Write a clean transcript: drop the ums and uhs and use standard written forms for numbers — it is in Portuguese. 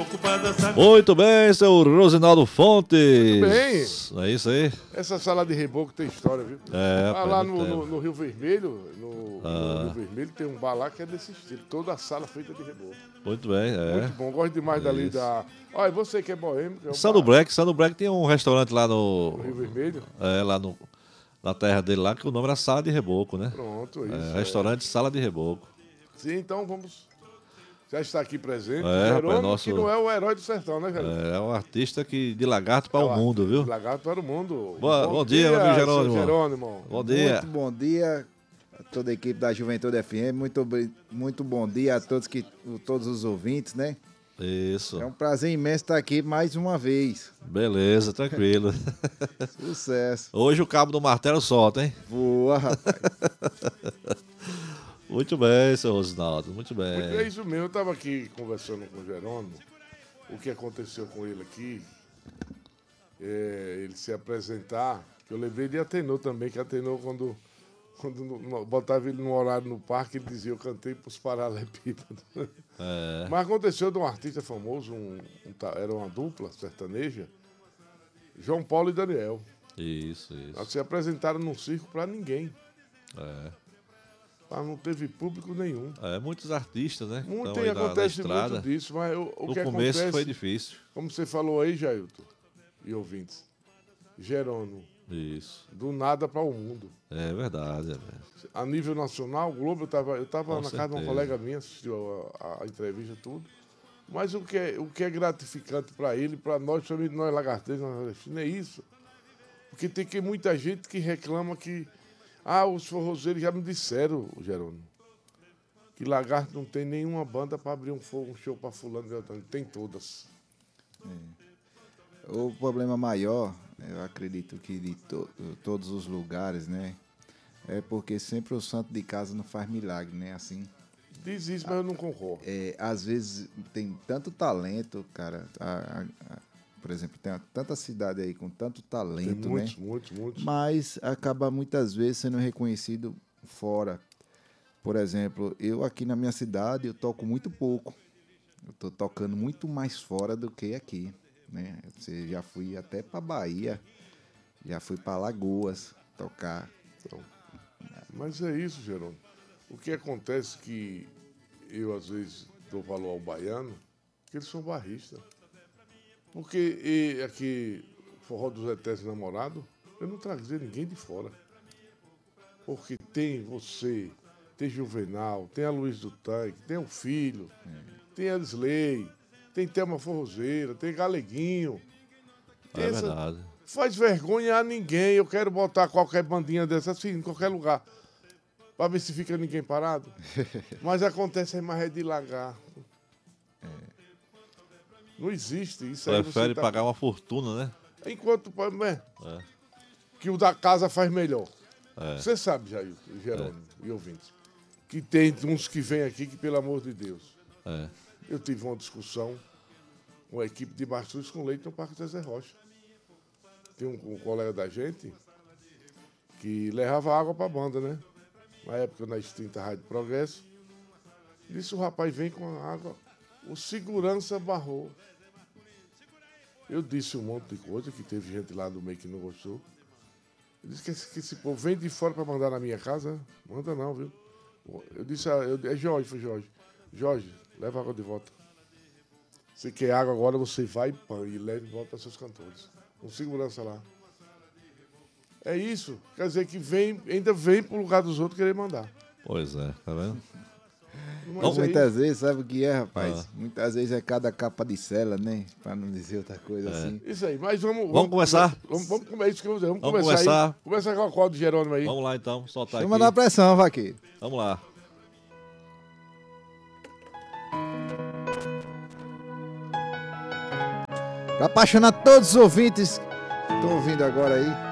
Muito bem, seu Rosinaldo Fontes. Muito bem. É isso aí. Essa sala de reboco tem história, viu? Lá no Rio Vermelho, no Rio Vermelho tem um bar lá que é desse estilo. Toda a sala feita de reboco. Muito bem, Muito bom, gosto demais dali da... Olha, você que é boêmio... Sandro Black tem um restaurante lá no Rio Vermelho? Lá na terra dele lá, que o nome era Sala de Reboco, né? Pronto, isso. Restaurante Sala de Reboco. Sim, então vamos... Já está aqui presente. Jerônimo, que não é o herói do sertão, né, Jerônimo? É um artista de lagarto para o mundo, viu? De lagarto para o mundo. Bom dia, meu amigo Jerônimo. Bom dia. Muito bom dia a toda a equipe da Juventude FM. Muito bom dia a todos os ouvintes, né? Isso. É um prazer imenso estar aqui mais uma vez. Beleza, tranquilo. Sucesso. Hoje o cabo do martelo solta, hein? Boa, rapaz. Muito bem, seu Rosinaldo, muito bem. É isso mesmo, eu estava aqui conversando com o Jerônimo, o que aconteceu com ele aqui, ele se apresentar, que eu lembrei de Atenor também, que Atenor quando botava ele num horário no parque, ele dizia, eu cantei pros paralelepípedos. Mas aconteceu de um artista famoso, era uma dupla sertaneja, João Paulo e Daniel. Isso. Eles se apresentaram num circo para ninguém. Mas não teve público nenhum. Muitos artistas, né? Muito acontece muito disso, mas o que começo acontece, foi difícil. Como você falou aí, Jailton, e ouvintes, Jerônimo. Isso. Do nada para o mundo. É verdade. A nível nacional, o Globo, eu estava na casa de uma colega minha, assistiu a entrevista tudo. Mas o que é gratificante para ele, para nós, principalmente nós lagarteiros, nós nordestinos, é isso. Porque tem muita gente que reclama que os forrozeiros já me disseram, Jerônimo, que Lagarto não tem nenhuma banda para abrir um show para fulano. Tem todas. O problema maior, eu acredito que de todos os lugares, né? É porque sempre o santo de casa não faz milagre, né? Assim. Diz isso, mas eu não concordo. Às vezes tem tanto talento, cara. Por exemplo, tem tanta cidade aí com tanto talento, tem muitos. Mas acaba muitas vezes sendo reconhecido fora. Por exemplo, eu aqui na minha cidade, eu toco muito pouco. Eu tô tocando muito mais fora do que aqui, né? Eu já fui até para Bahia, já fui para Alagoas tocar. Então, mas é isso, Jerônimo. O que acontece que eu, às vezes, dou valor ao baiano, que eles são barristas. Porque aqui, Forró dos Eternos Namorados, eu não trazia ninguém de fora. Porque tem você, tem Juvenal, tem a Luiz do Tanque, tem o Filho, tem a Lisley, tem Thelma Forrozeira, tem Galeguinho. É verdade. Faz vergonha a ninguém. Eu quero botar qualquer bandinha dessa assim, em qualquer lugar, para ver se fica ninguém parado. Mas acontece aí mais de lagarto. Não existe isso aí. Prefere pagar uma fortuna, né? Enquanto que o da casa faz melhor. Você sabe, Jerônimo e ouvintes, que tem uns que vêm aqui que, pelo amor de Deus, eu tive uma discussão com a equipe de Bastos com Leite no Parque Zezé Rocha. Tem um colega da gente que levava água para a banda, né? Na época, na extinta Rádio Progresso. Disse, o rapaz vem com a água. O segurança barrou. Eu disse um monte de coisa, que teve gente lá do meio que não gostou. Eu disse que esse povo vem de fora para mandar na minha casa. Manda não, viu? Eu disse, Jorge, foi Jorge. Jorge, leva água de volta. Você quer água agora, você vai e leva de volta para seus cantores. Com segurança lá. É isso. Quer dizer que ainda vem pro lugar dos outros querer mandar. Pois é, tá vendo? Muitas vezes, sabe o que é, rapaz? Muitas vezes é cada capa de cela, né? Pra não dizer outra coisa assim. Isso aí, mas vamos começar? Vamos começar isso que eu vou dizer. Vamos começar. Aí. Começar com a qual do Jerônimo aí. Vamos lá então, soltar Chama aqui. na pressão, vaqueiro. Vamos lá. Pra apaixonar todos os ouvintes que estão ouvindo agora aí.